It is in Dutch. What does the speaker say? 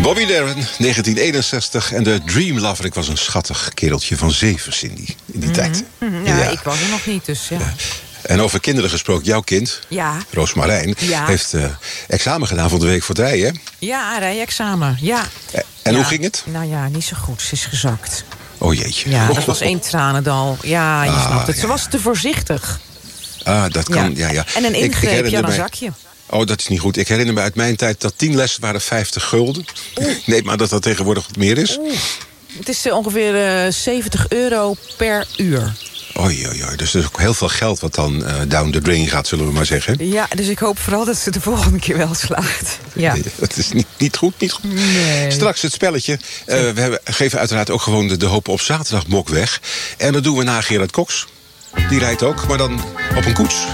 Bobby Darin, 1961. En de Dream Lover. Ik was een schattig kereltje van 7, Cindy, in die tijd. Ja, ik was er nog niet, dus ja. En over kinderen gesproken, jouw kind, Roosmarijn, heeft examen gedaan van de week voor het rijden, hè? Ja, rijexamen, ja. En hoe ging het? Nou ja, niet zo goed. Ze is gezakt. Oh jeetje. Ja, dat was 1 tranendal. Ja, je snapt het. Ze was te voorzichtig. Dat kan, ja. En een ingreepje aan een zakje. Oh, dat is niet goed. Ik herinner me uit mijn tijd dat 10 lessen waren 50 gulden. Nee, maar dat tegenwoordig wat meer is. Het is ongeveer €70 per uur. Oei. Dus er is ook heel veel geld wat dan down the drain gaat, zullen we maar zeggen. Ja, dus ik hoop vooral dat ze de volgende keer wel slaagt. Ja. Nee, dat is niet goed. Nee. Straks het spelletje. We geven uiteraard ook gewoon de Hoop op Zaterdag mok weg. En dat doen we na Gerard Cox. Die rijdt ook, maar dan op een koets.